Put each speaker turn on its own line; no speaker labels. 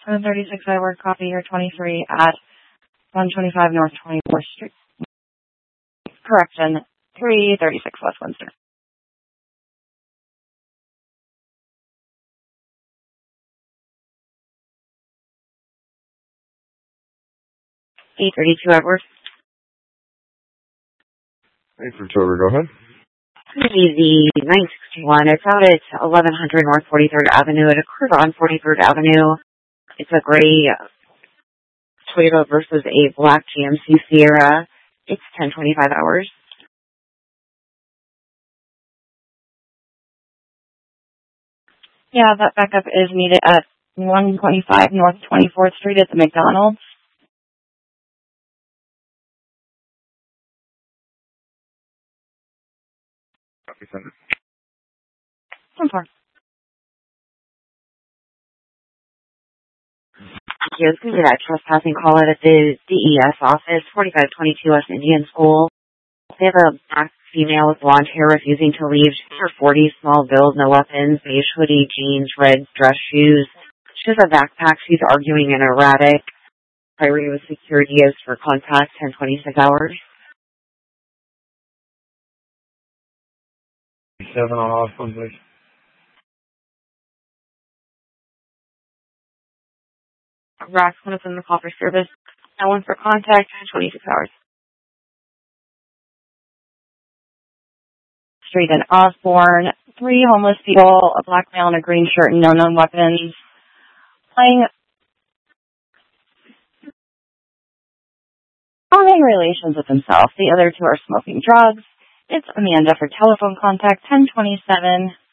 736 Edward, copy here 23 at 125 North 24th Street. Correction, 336 West Windsor. 832 Edward.
832 go ahead.
The 961. It's out at 1100 North 43rd Avenue. It occurred on 43rd Avenue. It's a gray Toyota versus a black GMC Sierra. It's 10:25 hours. Yeah, that backup is needed at 125 North 24th Street at the McDonald's.
Copy, send it.
10-4. Thank you. It's going to be that trespassing call at the DES office, 4522 West Indian School. They have a black female with blonde hair refusing to leave. She's her 40s, small build, no weapons, beige hoodie, jeans, red dress shoes. She has a backpack. She's arguing and erratic. Priority with security is for contact, 10:26 hours.
7 on Austin, please.
Rax, one of them, the call for service. That one for contact, 26 hours. Street in Osborne. 3 homeless people, a black male in a green shirt and no known weapons. Forming relations with himself. The other 2 are smoking drugs. It's Amanda for telephone contact, 10:27.